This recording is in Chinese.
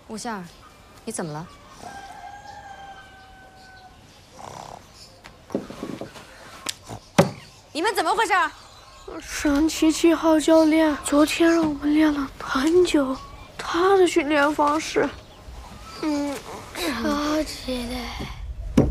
吴杏儿，你怎么了？你们怎么回事？ 7号教练昨天让我们练了很久，他的训练方式， 超级累。